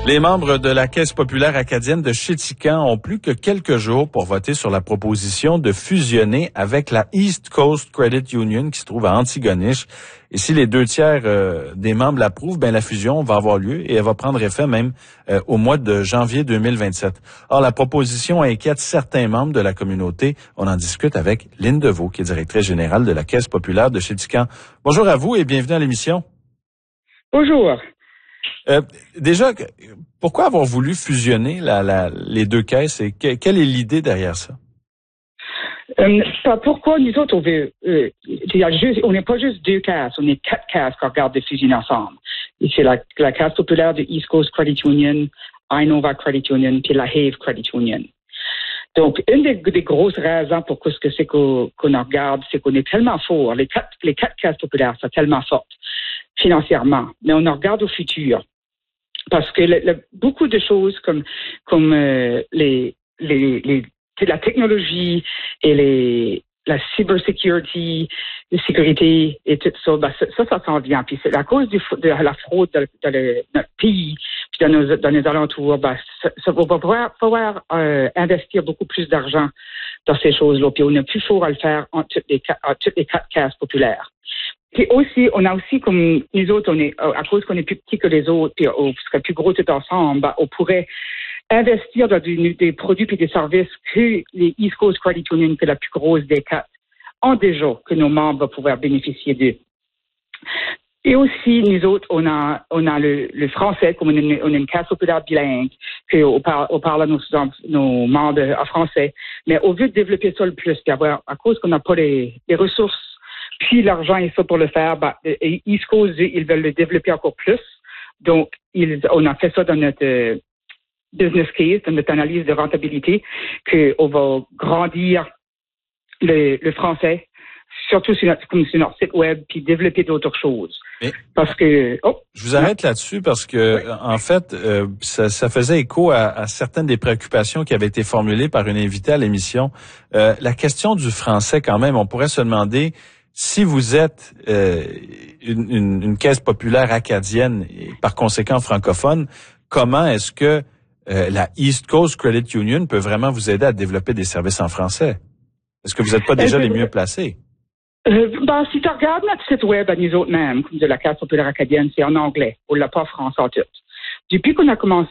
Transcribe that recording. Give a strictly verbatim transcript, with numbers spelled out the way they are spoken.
Les membres de la Caisse populaire acadienne de Chéticamp ont plus que quelques jours pour voter sur la proposition de fusionner avec la East Coast Credit Union qui se trouve à Antigonish. Et si les deux tiers euh, des membres l'approuvent, ben la fusion va avoir lieu et elle va prendre effet même euh, au mois de janvier deux mille vingt-sept. Or, la proposition inquiète certains membres de la communauté. On en discute avec Lynne Deveau, qui est directrice générale de la Caisse populaire de Chéticamp. Bonjour à vous et bienvenue à l'émission. Bonjour. Euh, déjà, pourquoi avoir voulu fusionner la, la, les deux caisses et que, quelle est l'idée derrière ça? Euh, pourquoi nous autres, on veut, euh, juste, on n'est pas juste deux caisses, on est quatre caisses qu'on regarde de fusionner ensemble. C'est la, la Caisse populaire de East Coast Credit Union, Inova Credit Union, puis la Have Credit Union. Donc, une des, des grosses raisons pour ce que c'est qu'on, qu'on en regarde, c'est qu'on est tellement fort. Les quatre, les quatre caisses populaires sont tellement fortes financièrement, mais on en regarde au futur. Parce que le, le, beaucoup de choses comme comme euh, les, les les la technologie et les la cybersecurity, la sécurité et tout ça, ben ça, ça, ça s'en vient. Puis c'est à cause du, de la fraude dans, dans le, notre pays, puis dans nos, dans nos alentours, ben ça, ça va pouvoir, pouvoir euh, investir beaucoup plus d'argent dans ces choses-là. Puis on a plus fort à le faire en toutes les, en toutes les quatre caisses populaires. Puis aussi, on a aussi, comme nous autres, on est, à cause qu'on est plus petits que les autres, puis on serait plus gros tout ensemble, ben, on pourrait investir dans du, des produits et des services que les East Coast Credit Union, que la plus grosse des quatre, ont déjà, que nos membres vont pouvoir bénéficier d'eux. Et aussi, nous autres, on a, on a le, le français, comme on a une, on a une caisse populaire bilingue, qu'on parle, on parle à nos, nos membres en français. Mais au lieu de développer ça le plus, puis avoir, à cause qu'on n'a pas les, les ressources, puis l'argent est ça pour le faire, ben, East Coast, ils veulent le développer encore plus. Donc, ils, on a fait ça dans notre euh, business case, dans notre analyse de rentabilité, qu'on va grandir le, le français, surtout sur notre, comme sur notre site web, puis développer d'autres choses. Mais, parce que, oh, je vous arrête là-dessus parce que, oui. en fait, euh, ça, ça faisait écho à, à certaines des préoccupations qui avaient été formulées par une invitée à l'émission. Euh, la question du français, quand même, on pourrait se demander si vous êtes euh, une, une, une caisse populaire acadienne et par conséquent francophone, comment est-ce que euh, la East Coast Credit Union peut vraiment vous aider à développer des services en français? Est-ce que vous n'êtes pas déjà les mieux placés? Euh, ben, si tu regardes notre site web à nous autres mêmes, comme de la Caisse populaire acadienne, c'est en anglais. On l'a pas en français en tout. Depuis qu'on a commencé